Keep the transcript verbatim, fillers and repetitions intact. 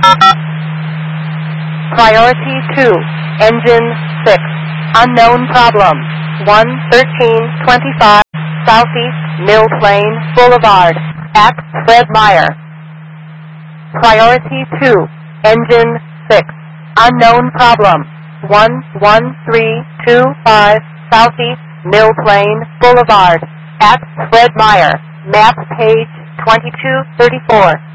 Priority two, engine six, unknown problem, one thirteen twenty-five Southeast Mill Plain Boulevard, at Fred Meyer. Priority two, engine six, unknown problem, one one three two five Southeast Mill Plain Boulevard, at Fred Meyer, map page twenty-two thirty-four.